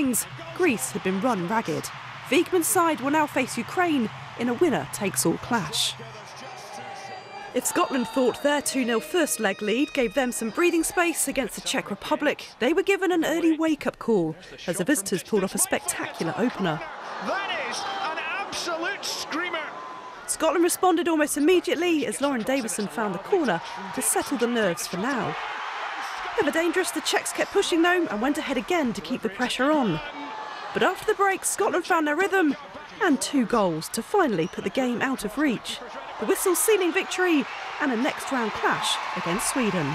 games, Greece had been run ragged. Wiegmann's side will now face Ukraine in a winner-takes-all clash. If Scotland thought their 2-0 first leg lead gave them some breathing space against the Czech Republic, they were given an early wake-up call as the visitors pulled off a spectacular opener. That is an absolute screamer. Scotland responded almost immediately as Lauren Davison found the corner to settle the nerves for now. Ever dangerous, the Czechs kept pushing though and went ahead again to keep the pressure on. But after the break, Scotland found their rhythm and 2 goals to finally put the game out of reach. The whistle sealing victory and a next round clash against Sweden.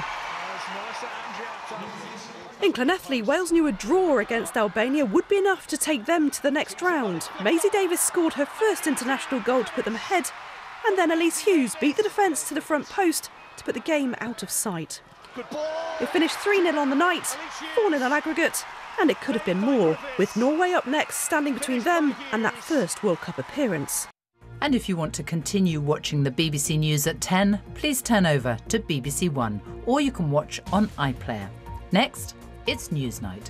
In Llanelli, Wales knew a draw against Albania would be enough to take them to the next round. Maisie Davis scored her first international goal to put them ahead, and then Elise Hughes beat the defence to the front post to put the game out of sight. It finished 3-0 on the night, 4-0 on aggregate, and it could have been more, with Norway up next, standing between them and that first World Cup appearance. And if you want to continue watching the BBC News at 10, please turn over to BBC One, or you can watch on iPlayer. Next, it's Newsnight.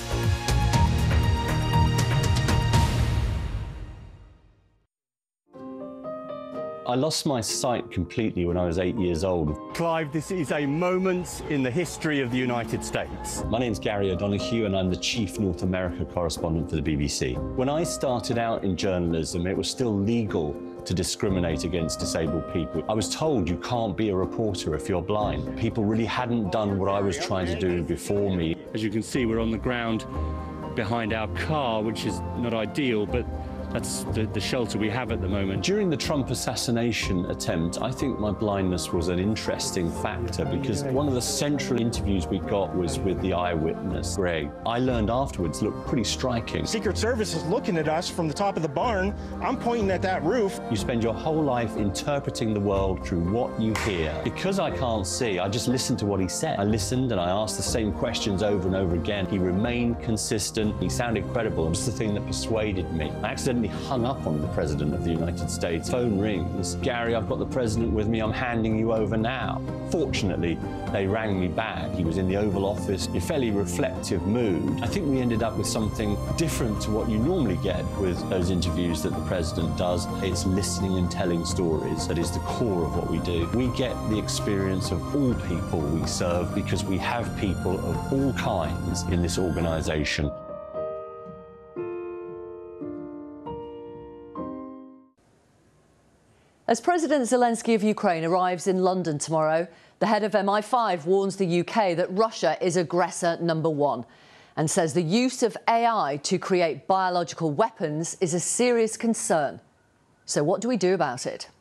I lost my sight completely when I was 8 years old. Clive, this is a moment in the history of the United States. My name's Gary O'Donoghue and I'm the Chief North America correspondent for the BBC. When I started out in journalism, it was still legal to discriminate against disabled people. I was told you can't be a reporter if you're blind. People really hadn't done what I was trying to do before me. As you can see, we're on the ground behind our car, which is not ideal, but that's the shelter we have at the moment. During the Trump assassination attempt, I think my blindness was an interesting factor because one of the central interviews we got was with the eyewitness, Greg. I learned afterwards looked pretty striking. Secret Service is looking at us from the top of the barn. I'm pointing at that roof. You spend your whole life interpreting the world through what you hear. Because I can't see, I just listened to what he said. I listened and I asked the same questions over and over again. He remained consistent. He sounded credible. It was the thing that persuaded me. I accidentally hung up on the President of the United States. Phone rings. Gary, I've got the President with me. I'm handing you over now. Fortunately, they rang me back. He was in the Oval Office, in a fairly reflective mood. I think we ended up with something different to what you normally get with those interviews that the President does. It's listening and telling stories. That is the core of what we do. We get the experience of all people we serve because we have people of all kinds in this organisation. As President Zelensky of Ukraine arrives in London tomorrow, the head of MI5 warns the UK that Russia is aggressor number 1 and says the use of AI to create biological weapons is a serious concern. So what do we do about it?